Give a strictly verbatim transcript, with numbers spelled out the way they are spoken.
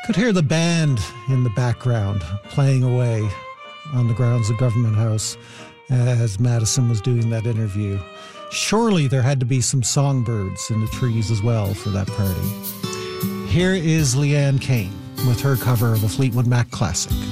Could hear the band in the background playing away on the grounds of Government House as Madison was doing that interview. Surely there had to be some songbirds in the trees as well for that party. Here is Leanne Kane with her cover of a Fleetwood Mac classic.